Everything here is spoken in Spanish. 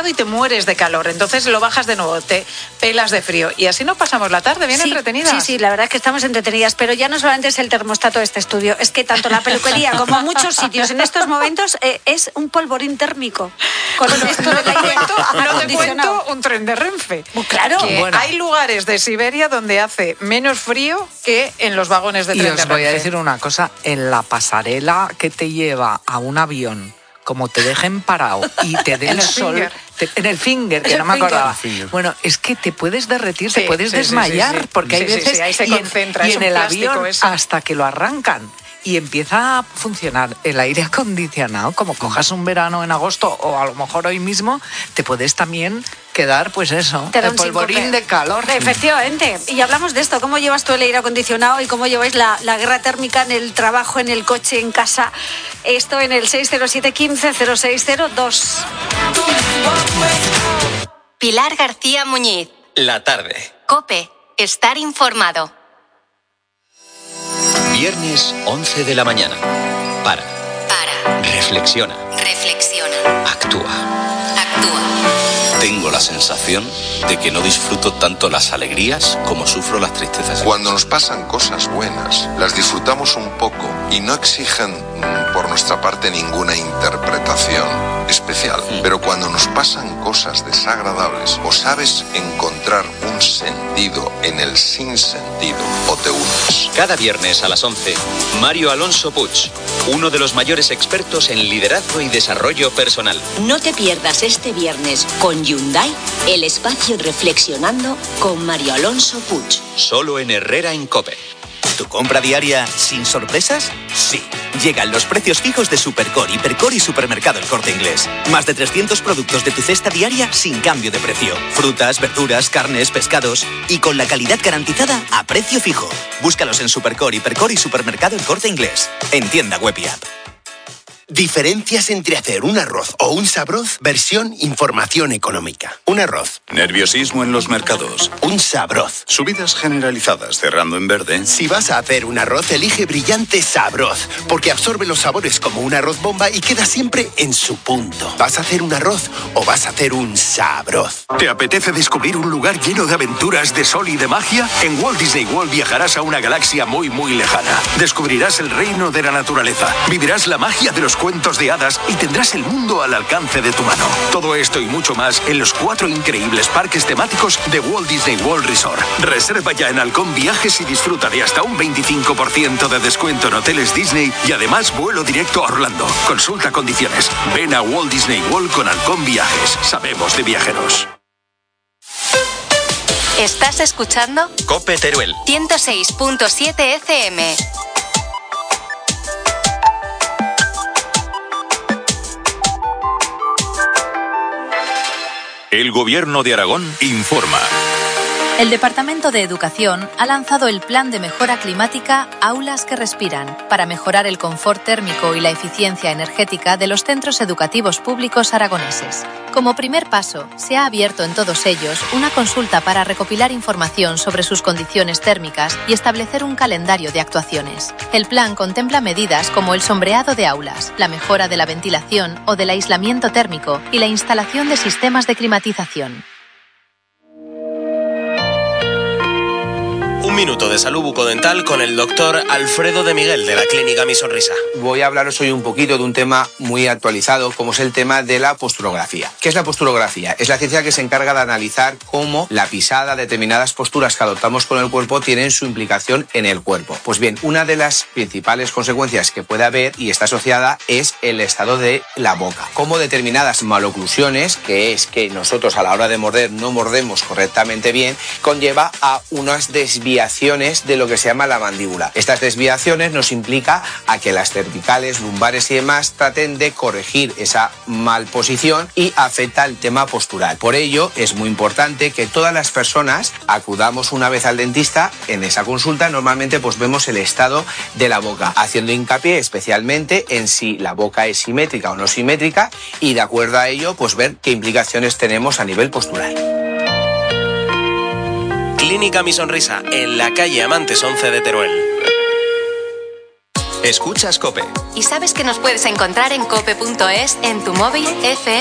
grado y te mueres de calor. Entonces lo bajas de nuevo, te pelas de frío. Y así nos pasamos la tarde, bien entretenidas. Sí, la verdad es que estamos entretenidas. Pero ya no solamente es el termostato de este estudio, es que tanto la peluquería como muchos sitios en estos momentos es un polvorín térmico. Con esto del aire no te cuento un tren de Renfe. Claro. Hay lugares de Siberia donde hace menos frío que en los vagones de tren de Renfe. Y os voy a decir una cosa, en la pasarela que te lleva a un avión, como te dejen parado y te dé el sol... En el finger, que no me acordaba. Bueno, es que te puedes derretir, te puedes desmayar, porque hay veces... ahí se concentra, y en el avión, eso. hasta que lo arrancan y empieza a funcionar el aire acondicionado, como cojas un verano en agosto o a lo mejor hoy mismo, te puedes también quedar, pues eso, el polvorín de calor. Efectivamente. Y hablamos de esto, cómo llevas tú el aire acondicionado y cómo lleváis la guerra térmica en el trabajo, en el coche, en casa. Esto en el 607 15 0602. Pilar García Muñiz. La tarde. COPE. Estar informado. Viernes 11 de la mañana. Para. Reflexiona. Actúa. Tengo la sensación de que no disfruto tanto las alegrías como sufro las tristezas. Cuando nos pasan cosas buenas, las disfrutamos un poco y no exigen por nuestra parte ninguna interpretación especial. Pero cuando nos pasan cosas desagradables, o sabes encontrar un sentido en el sinsentido o te hundes. Cada viernes a las 11, Mario Alonso Puig, uno de los mayores expertos en liderazgo y desarrollo personal. No te pierdas este viernes con Hyundai el espacio Reflexionando con Mario Alonso Puig. Solo en Herrera en COPE. ¿Tu compra diaria sin sorpresas? Sí. Llegan los precios fijos de Supercore, Hipercore y Supermercado El Corte Inglés. Más de 300 productos de tu cesta diaria sin cambio de precio. Frutas, verduras, carnes, pescados y con la calidad garantizada a precio fijo. Búscalos en Supercore, Hipercore y Supermercado El Corte Inglés. En tienda web y app. Diferencias entre hacer un arroz o un sabroz, versión información económica. Un arroz. Nerviosismo en los mercados. Un sabroz. Subidas generalizadas cerrando en verde. Si vas a hacer un arroz, elige Brillante Sabroz, porque absorbe los sabores como un arroz bomba y queda siempre en su punto. ¿Vas a hacer un arroz o vas a hacer un sabroz? ¿Te apetece descubrir un lugar lleno de aventuras, de sol y de magia? En Walt Disney World viajarás a una galaxia muy, muy lejana. Descubrirás el reino de la naturaleza. Vivirás la magia de los cuentos de hadas y tendrás el mundo al alcance de tu mano. Todo esto y mucho más en los 4 increíbles parques temáticos de Walt Disney World Resort. Reserva ya en Halcón Viajes y disfruta de hasta un 25% de descuento en hoteles Disney y además vuelo directo a Orlando. Consulta condiciones. Ven a Walt Disney World con Halcón Viajes. Sabemos de viajeros. ¿Estás escuchando? COPE Teruel. 106.7 FM. El Gobierno de Aragón informa. El Departamento de Educación ha lanzado el Plan de Mejora Climática Aulas que Respiran para mejorar el confort térmico y la eficiencia energética de los centros educativos públicos aragoneses. Como primer paso, se ha abierto en todos ellos una consulta para recopilar información sobre sus condiciones térmicas y establecer un calendario de actuaciones. El plan contempla medidas como el sombreado de aulas, la mejora de la ventilación o del aislamiento térmico y la instalación de sistemas de climatización. Un minuto de salud bucodental con el doctor Alfredo de Miguel de la Clínica Mi Sonrisa. Voy a hablaros hoy un poquito de un tema muy actualizado, como es el tema de la posturografía. ¿Qué es la posturografía? Es la ciencia que se encarga de analizar cómo la pisada, determinadas posturas que adoptamos con el cuerpo tienen su implicación en el cuerpo. Pues bien, una de las principales consecuencias que puede haber y está asociada es el estado de la boca. Como determinadas maloclusiones, que es que nosotros a la hora de morder no mordemos correctamente bien, conlleva a unas desviaciones de lo que se llama la mandíbula. Estas desviaciones nos implica a que las cervicales, lumbares y demás traten de corregir esa malposición y afecta el tema postural. Por ello, es muy importante que todas las personas acudamos una vez al dentista. En esa consulta normalmente pues vemos el estado de la boca, haciendo hincapié especialmente en si la boca es simétrica o no simétrica y de acuerdo a ello pues ver qué implicaciones tenemos a nivel postural. Clínica Mi Sonrisa, en la calle Amantes 11 de Teruel. Escuchas COPE. ¿Y sabes que nos puedes encontrar en cope.es, en tu móvil, FM